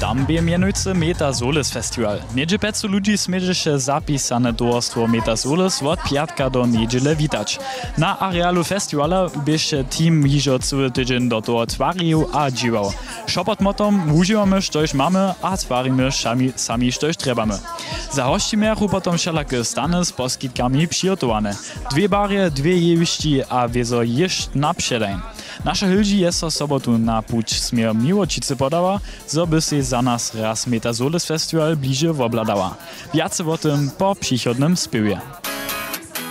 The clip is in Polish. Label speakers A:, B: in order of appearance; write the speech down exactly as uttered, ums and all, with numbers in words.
A: Tam bie mianujcy Metasolis Festival. Niedzie pecu ludzi smiedziše zapisane towarstwo Metasolis od piatka do niedziele witać. Na arealu festivala bieše team hižo cały tydzień do toho twarił a dziwał. Szopot motom używamy, štož mamy, a twarimy sami, sami štož trebamy. Za hościmieru potom wszelakie stany z poskitkami przygotowane. Dwie bary, dwie jewiści, a wiezo jeszcze na przedań. Nasza hildzi jest o sobotu na puć smier Miłocicy podała, zo by się za nas raz Metasolis Festival bliżej wobladała. Więcej o tym po przychodnym spiewie.